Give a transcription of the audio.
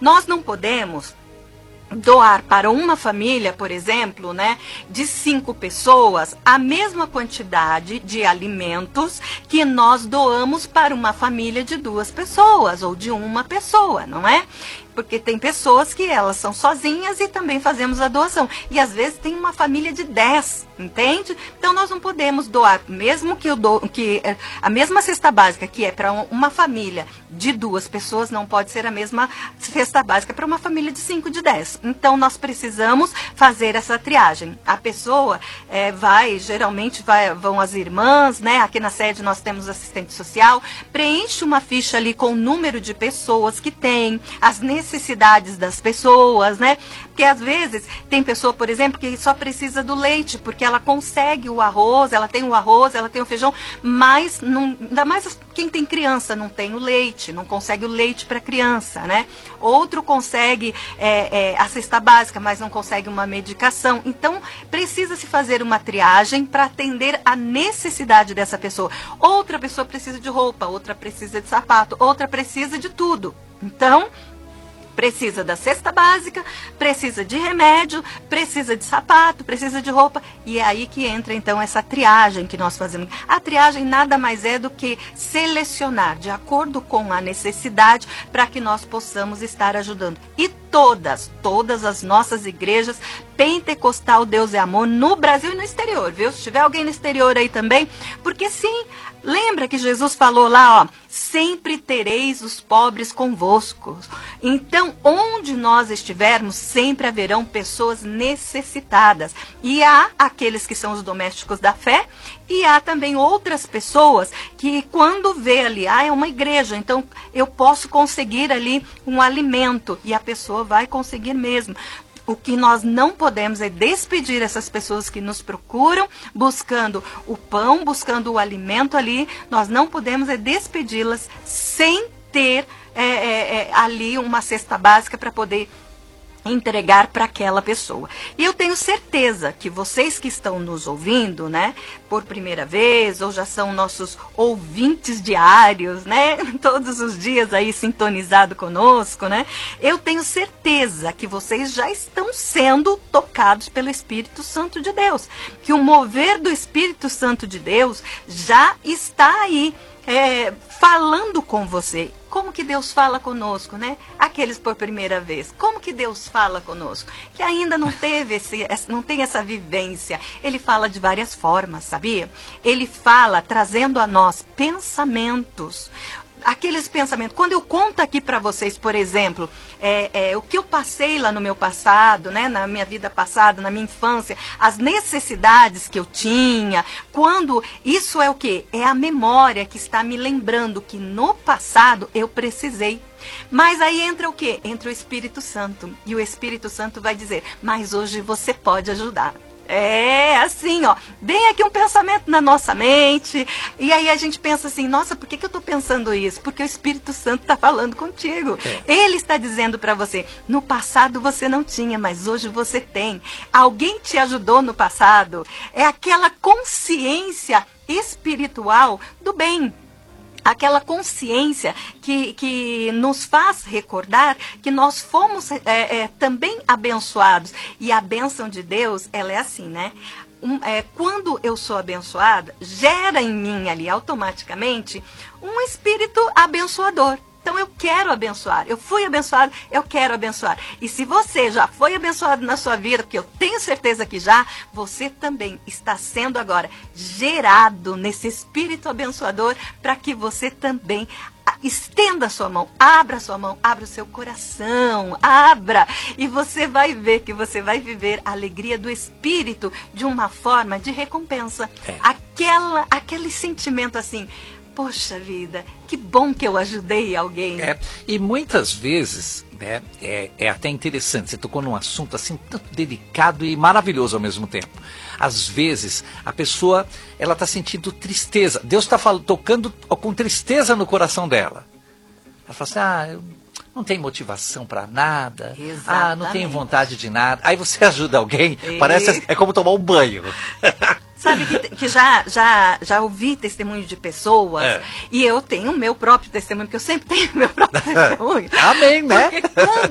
Nós não podemos doar para uma família, por exemplo, né, de 5 pessoas, a mesma quantidade de alimentos que nós doamos para uma família de 2 pessoas ou de uma pessoa, não é? Porque tem pessoas que elas são sozinhas e também fazemos a doação. E às vezes tem uma família de 10, entende? Então nós não podemos doar, mesmo que a mesma cesta básica que é para uma família de 2 pessoas, não pode ser a mesma cesta básica para uma família de 5, de 10. Então nós precisamos fazer essa triagem. A pessoa geralmente vão as irmãs, né? Aqui na sede nós temos assistente social, preenche uma ficha ali com o número de pessoas que tem, as necessidades das pessoas, né? Porque às vezes tem pessoa, por exemplo, que só precisa do leite, porque ela consegue o arroz, ela tem o feijão, mas ainda mais quem tem criança não tem o leite, não consegue o leite para criança, né? Outro consegue a cesta básica, mas não consegue uma medicação. Então, precisa se fazer uma triagem para atender a necessidade dessa pessoa. Outra pessoa precisa de roupa, outra precisa de sapato, outra precisa de tudo. Então, precisa da cesta básica, precisa de remédio, precisa de sapato, precisa de roupa. E é aí que entra, então, essa triagem que nós fazemos. A triagem nada mais é do que selecionar de acordo com a necessidade para que nós possamos estar ajudando. E todas as nossas igrejas Pentecostal Deus é Amor no Brasil e no exterior, viu? Se tiver alguém no exterior aí também, porque sim, lembra que Jesus falou lá, ó, sempre tereis os pobres convosco. Então, onde nós estivermos, sempre haverão pessoas necessitadas. E há aqueles que são os domésticos da fé, e há também outras pessoas que quando vê ali, é uma igreja, então eu posso conseguir ali um alimento, e a pessoa vai conseguir mesmo. O que nós não podemos é despedir essas pessoas que nos procuram, buscando o pão, buscando o alimento ali. Nós não podemos é despedi-las sem ter ali uma cesta básica para poder entregar para aquela pessoa. E eu tenho certeza que vocês que estão nos ouvindo, né, por primeira vez, ou já são nossos ouvintes diários, né, todos os dias aí sintonizado conosco, né, eu tenho certeza que vocês já estão sendo tocados pelo Espírito Santo de Deus, que o mover do Espírito Santo de Deus já está aí, falando com você. Como que Deus fala conosco, né? Aqueles por primeira vez. Como que Deus fala conosco? Que ainda não não tem essa vivência. Ele fala de várias formas, sabia? Ele fala trazendo a nós pensamentos. Aqueles pensamentos, quando eu conto aqui para vocês, por exemplo, o que eu passei lá no meu passado, né, na minha vida passada, na minha infância, as necessidades que eu tinha, quando isso é o quê? É a memória que está me lembrando que no passado eu precisei. Mas aí entra o quê? Entra o Espírito Santo. E o Espírito Santo vai dizer, mas hoje você pode ajudar. Assim, ó, vem aqui um pensamento na nossa mente, e aí a gente pensa assim, nossa, por que eu estou pensando isso? Porque o Espírito Santo está falando contigo. Ele está dizendo para você, no passado você não tinha, mas hoje você tem. Alguém te ajudou no passado. É aquela consciência espiritual do bem. Aquela consciência que nos faz recordar que nós fomos também abençoados. E a bênção de Deus, ela é assim, né? Quando eu sou abençoada, gera em mim ali automaticamente um espírito abençoador. Então eu quero abençoar, eu fui abençoado, eu quero abençoar. E se você já foi abençoado na sua vida, porque eu tenho certeza que já, você também está sendo agora gerado nesse espírito abençoador para que você também estenda a sua mão, abra o seu coração, abra, e você vai ver que você vai viver a alegria do Espírito de uma forma de recompensa. Aquele sentimento assim, poxa vida, que bom que eu ajudei alguém. E muitas vezes, né, é até interessante, você tocou num assunto assim, tanto delicado e maravilhoso ao mesmo tempo. Às vezes, a pessoa, ela está sentindo tristeza. Deus está tocando com tristeza no coração dela. Ela fala assim, eu não tenho motivação para nada. Exatamente. Não tenho vontade de nada. Aí você ajuda alguém, parece é como tomar um banho. Sabe que já ouvi testemunho de pessoas, e eu tenho o meu próprio testemunho, porque eu sempre tenho o meu próprio testemunho. Amém, né? Porque quando